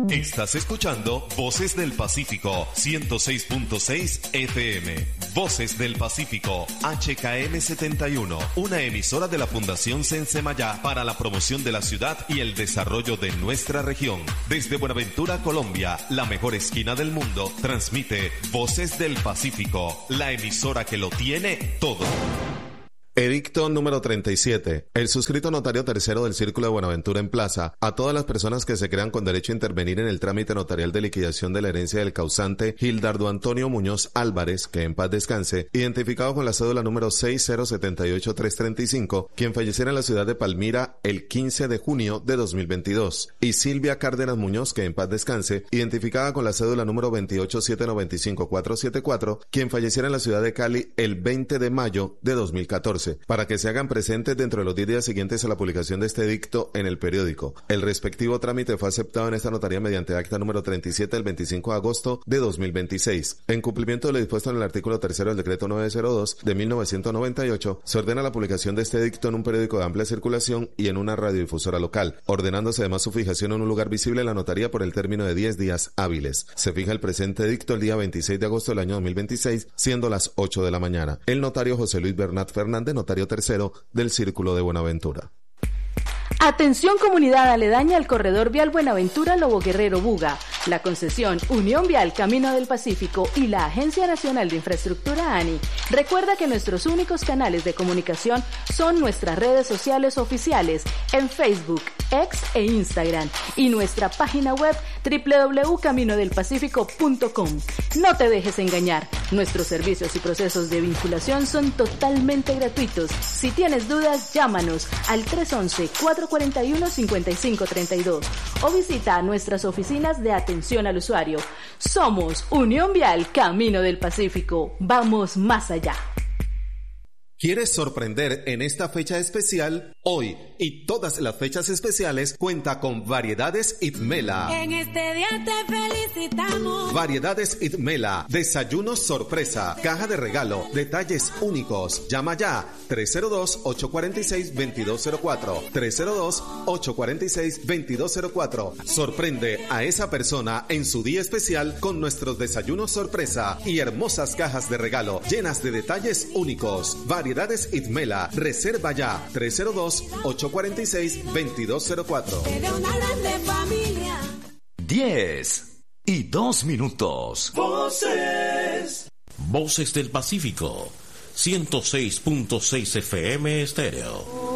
Estás escuchando Voces del Pacífico 106.6 FM. Voces del Pacífico HKM 71, una emisora de la Fundación Sensemayá para la promoción de la ciudad y el desarrollo de nuestra región. Desde Buenaventura, Colombia, la mejor esquina del mundo, transmite Voces del Pacífico, la emisora que lo tiene todo. Edicto número 37. El suscrito notario tercero del Círculo de Buenaventura emplaza a todas las personas que se crean con derecho a intervenir en el trámite notarial de liquidación de la herencia del causante Gildardo Antonio Muñoz Álvarez, que en paz descanse, identificado con la cédula número 6078335, quien falleciera en la ciudad de Palmira el 15 de junio de 2022, y Silvia Cárdenas Muñoz, que en paz descanse, identificada con la cédula número 287955474, quien falleciera en la ciudad de Cali el 20 de mayo de 2014. Para que se hagan presentes dentro de los 10 días siguientes a la publicación de este edicto en el periódico. El respectivo trámite fue aceptado en esta notaría mediante acta número 37 del 25 de agosto de 2026. En cumplimiento de lo dispuesto en el artículo 3 del decreto 902 de 1998, se ordena la publicación de este edicto en un periódico de amplia circulación y en una radiodifusora local, ordenándose además su fijación en un lugar visible en la notaría por el término de 10 días hábiles. Se fija el presente edicto el día 26 de agosto del año 2026, siendo las 8 de la mañana. El notario José Luis Bernat Fernández, notario tercero del Círculo de Buenaventura. Atención comunidad aledaña al corredor vial Buenaventura Lobo Guerrero Buga, la concesión Unión Vial Camino del Pacífico y la Agencia Nacional de Infraestructura ANI. Recuerda que nuestros únicos canales de comunicación son nuestras redes sociales oficiales en Facebook, X e Instagram y nuestra página web www.caminodelpacifico.com. No te dejes engañar, nuestros servicios y procesos de vinculación son totalmente gratuitos. Si tienes dudas, llámanos al 311-441-5532 o visita nuestras oficinas de atención al usuario. Somos Unión Vial Camino del Pacífico. Vamos más allá. ¿Quieres sorprender en esta fecha especial? Hoy y todas las fechas especiales cuenta con Variedades Itmela. En este día te felicitamos. Variedades Itmela, desayunos sorpresa, caja de regalo, detalles únicos. Llama ya 302-846-2204. 302-846-2204. Sorprende a esa persona en su día especial con nuestros desayunos sorpresa y hermosas cajas de regalo llenas de detalles únicos. Variedades Itmela. Reserva ya 302-846-2204. 10:02. Voces del Pacífico 106.6 FM estéreo.